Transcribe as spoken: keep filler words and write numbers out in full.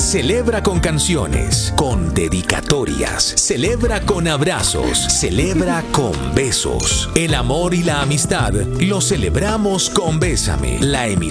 Celebra con canciones, con dedicatorias, celebra con abrazos, celebra con besos. El amor y la amistad lo celebramos con Bésame, la emisión